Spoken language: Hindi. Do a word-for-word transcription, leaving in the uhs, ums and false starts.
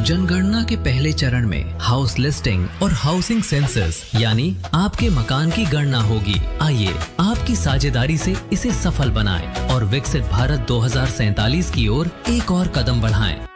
जनगणना के पहले चरण में हाउस लिस्टिंग और हाउसिंग सेंसस यानी आपके मकान की गणना होगी। आइए आपकी साझेदारी से इसे सफल बनाएं और विकसित भारत दो हज़ार सैंतालीस की ओर एक और कदम बढ़ाएं।